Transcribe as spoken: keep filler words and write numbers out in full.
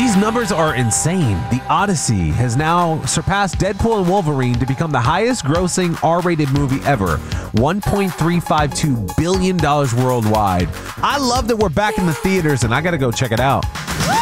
These numbers are insane. The Odyssey has now surpassed Deadpool and Wolverine to become the highest grossing R rated movie ever. one point three five two billion dollars worldwide. I love that we're back in the theaters, and I gotta go check it out.